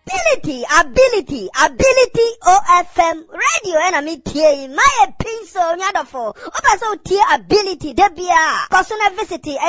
ability OFM radio and me tie my pinso nyadofo oba so tie ability debia kosona visit